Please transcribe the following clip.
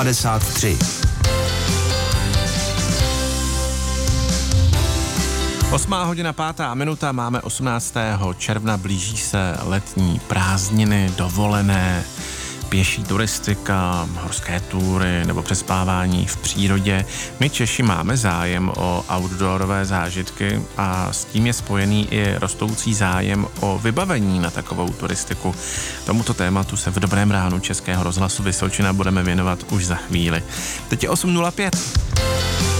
53. 8:05, máme 18. června, blíží se letní prázdniny, dovolené, pěší turistika, horské túry nebo přespávání v přírodě. My Češi máme zájem o outdoorové zážitky a s tím je spojený i rostoucí zájem o vybavení na takovou turistiku. Tomuto tématu se v Dobrém ránu Českého rozhlasu Vysočina budeme věnovat už za chvíli. Teď je 8:05.